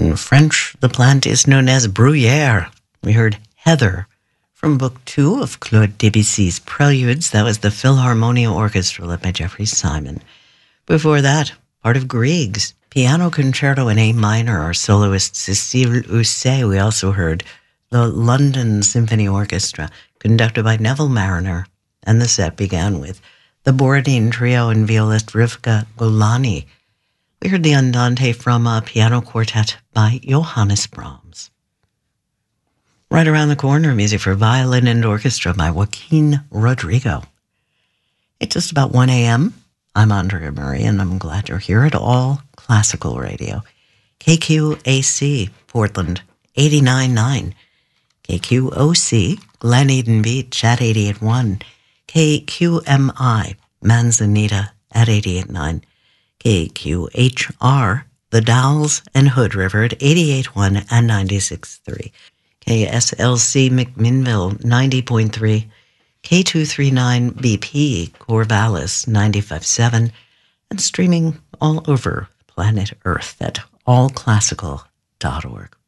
In French, the plant is known as bruyere. We heard Heather from Book 2 of Claude Debussy's Preludes. That was the Philharmonia Orchestra led by Jeffrey Simon. Before that, part of Grieg's Piano Concerto in A minor, our soloist Cécile Housset. We also heard the London Symphony Orchestra, conducted by Neville Marriner, and the set began with the Borodin Trio and violist Rivka Golani. We heard the Andante from a piano quartet by Johannes Brahms. Right around the corner, music for violin and orchestra by Joaquin Rodrigo. It's just about 1 a.m. I'm Andrea Murray, and I'm glad you're here at All Classical Radio. KQAC, Portland, 89.9. KQOC, Glen Eden Beach at 88.1. KQMI, Manzanita at 88.9. KQHR, The Dalles and Hood River at 88.1 and 96.3. KSLC McMinnville 90.3. K239 BP Corvallis 95.7. And streaming all over planet Earth at allclassical.org.